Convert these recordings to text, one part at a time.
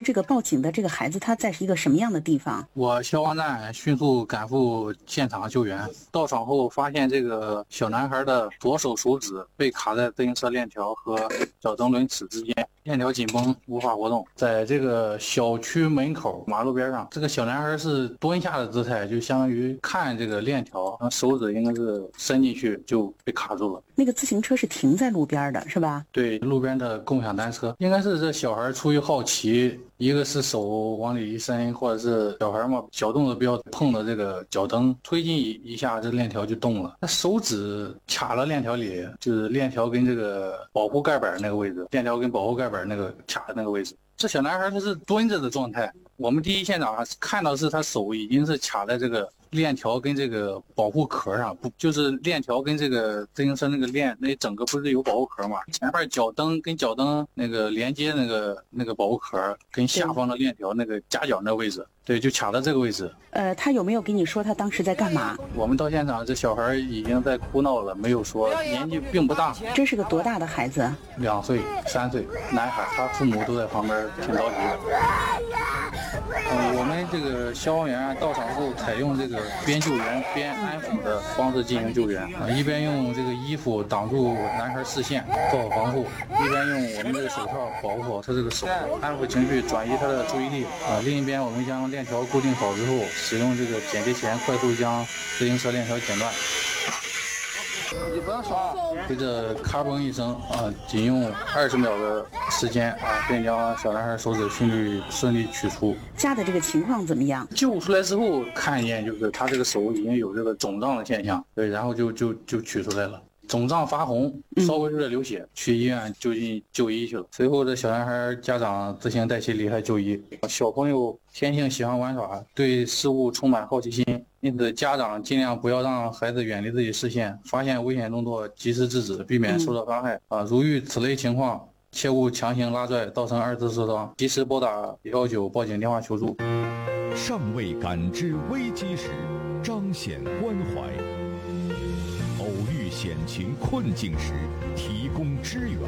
这个报警的这个孩子他在一个什么样的地方？ 我消防站迅速赶赴现场救援，到场后发现这个小男孩的左手手指被卡在自行车链条和脚蹬轮齿之间，链条紧绷无法活动。在这个小区门口马路边上，这个小男孩是蹲下的姿态，就相当于看这个链条，手指应该是伸进去就被卡住了。 那个自行车是停在路边的是吧？ 对，路边的共享单车，应该是这小孩出于好奇，一个是手往里一伸，或者是小孩嘛小动作不要碰的这个脚蹬推进一下，这链条就动了。他手指卡了链条里，就是链条跟这个保护盖板那个位置，链条跟保护盖板那个卡的那个位置。这小男孩他是蹲着的状态，我们第一现场看到是他手已经是卡在这个链条跟这个保护壳上，不就是链条跟这个自行车那个链那整个不是有保护壳吗？前面脚蹬跟脚蹬那个连接那个保护壳跟下方的链条那个夹角那个位置，对，就卡在这个位置。 他有没有跟你说他当时在干嘛？ 我们到现场，这小孩已经在哭闹了，没有说，年纪并不大。 这是个多大的孩子 ？2岁、3岁，男孩，他父母都在旁边，挺着急的。我们这个消防员到场后，采用这个边救援边安抚的方式进行救援一边用这个衣服挡住男孩视线，做好防护，一边用我们这个手套保护好他这个手，安抚情绪，转移他的注意力另一边我们将链条固定好之后，使用这个剪接钳快速将自行车链条剪断。随着咔嘣一声仅用20秒的时间便将小男孩手指顺利取出。 家的这个情况怎么样？ 救出来之后看见就是他这个手已经有这个肿胀的现象，对，然后就取出来了。肿胀发红，稍微有点流血，去医院就医去了。随后这小男孩家长自行带其离开就医。小朋友天性喜欢玩耍，对事物充满好奇心，因此家长尽量不要让孩子远离自己视线，发现危险动作及时制止，避免受到伤害如遇此类情况，切勿强行拉拽造成2次受伤，及时拨打119报警电话求助。 尚未感知危机时，彰显关怀；偶遇险情困境时，提供支援。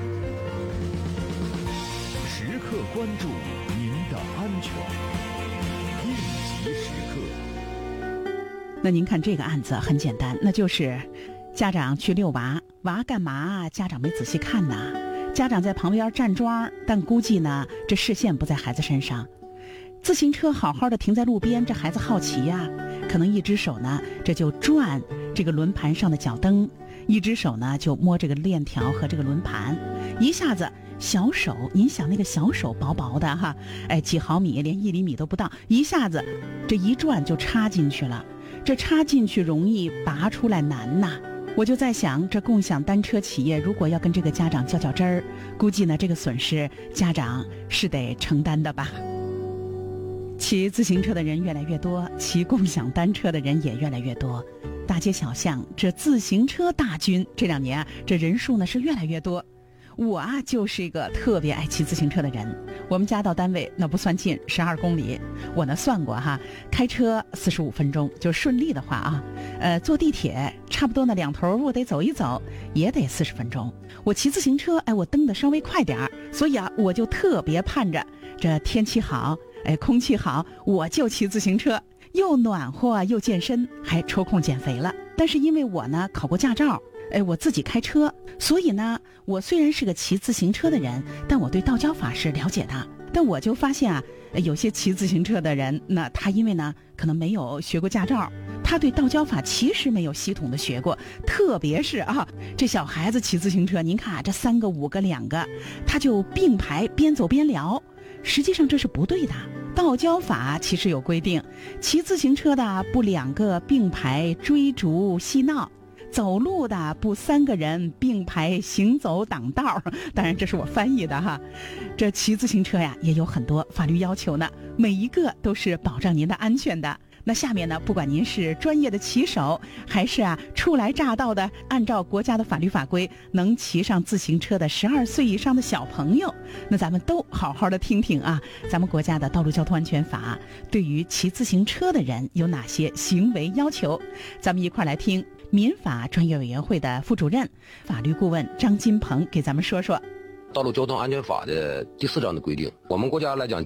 时刻关注您的安全，应急时刻。 那您看这个案子很简单，那就是家长去遛娃，娃干嘛？家长没仔细看呐。家长在旁边站桩，但估计呢，这视线不在孩子身上。自行车好好的停在路边，这孩子好奇呀，可能一只手呢这就转这个轮盘上的脚蹬，一只手呢就摸这个链条和这个轮盘，一下子小手，您想那个小手薄薄的哈，几毫米连1厘米都不到，一下子这一转就插进去了。这插进去容易，拔出来难呐。我就在想，这共享单车企业如果要跟这个家长较真儿，估计呢这个损失家长是得承担的吧。骑自行车的人越来越多，骑共享单车的人也越来越多，大街小巷这自行车大军，这2年这人数呢是越来越多。我就是一个特别爱骑自行车的人，我们家到单位那不算近，12公里，我呢算过哈，开车45分钟，就顺利的话坐地铁差不多呢2头路得走一走，也得40分钟。我骑自行车我蹬得稍微快点儿，所以我就特别盼着这天气好，空气好，我就骑自行车，又暖和又健身，还抽空减肥了。但是因为我呢考过驾照，我自己开车，所以呢我虽然是个骑自行车的人，但我对道交法是了解的。但我就发现有些骑自行车的人，那他因为呢可能没有学过驾照，他对道交法其实没有系统的学过，特别是这小孩子骑自行车，您看这3个5个2个，他就并排边走边聊，实际上这是不对的。道交法其实有规定，骑自行车的不2个并排追逐嬉闹，走路的不3个人并排行走挡道。当然这是我翻译的哈。这骑自行车呀也有很多法律要求呢，每一个都是保障您的安全的。那下面呢，不管您是专业的骑手，还是初来乍到的按照国家的法律法规能骑上自行车的12岁以上的小朋友，那咱们都好好的听听咱们国家的道路交通安全法对于骑自行车的人有哪些行为要求。咱们一块来听民法专业委员会的副主任、法律顾问张金鹏给咱们说说。 道路交通安全法的第4章的规定，我们国家来讲